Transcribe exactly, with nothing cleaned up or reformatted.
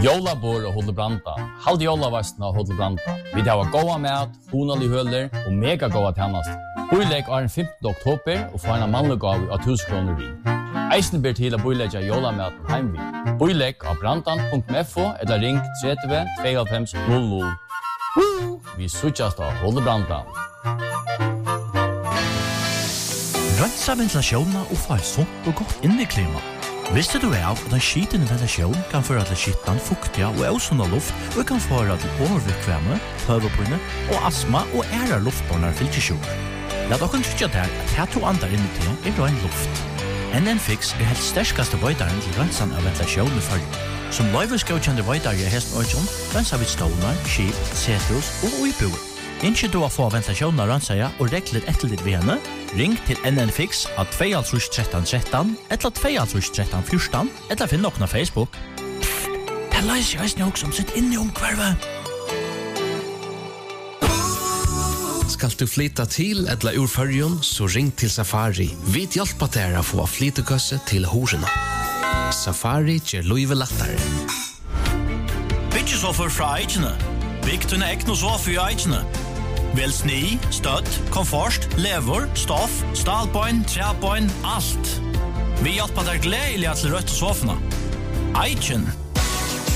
Jólabor og Hotel Branda. Halv jólavasten av Hotel Branda. Vi har goda mat, honalig høler og mega goda tjänst. Boileg er den femtende oktober og får en mannlig gav av tusen kroner vi. Eisen ber til å boilegge jólamaten heimvi. Boileg av brandan punktum f o eller ring tretti tveoghalvfems null null. Vi suttjast av Hotel Branda. Rensa ventilasjonen og få et sunt og godt inneklima. Visste du av at en skitende ventilasjon kan føre til skittan, fuktiga og ausunda luft og kan føre til overvikvemme, høvepunne og astma og ære luftbornar fylkesjok. La dere trykke til at her to andre inni til er rein luft. N N Fix er helt sterskaste vøydaren til rensan av ventilasjon i følge. Som løyveskjøkjende vøydare i hesten Øyjón, rensa vi stålar, skip, setrus og uiboer. Innskje du å få ventilasjonen av rensaja og rekler etter ditt ved henne, ring til N N Fix av to tre tretton tretton eller to tre tretton fjorton eller finn nokna Facebook. Pff, det løser jeg også som sitt inne om kvarve. Skal du flytta til eller ur Førjun, så ring til Safari. Vi hjelper deg å få flyttekøsse til horsene. Safari gjør løyve lettere. Bytje så for fra eikene. Bygg tunne ekne så for eikene. Vel sni, støtt, komfort, lever, stoff, stalpoint, trepoint, alt. Vi hjelper deg gledelig til rødt og sofene. Eiken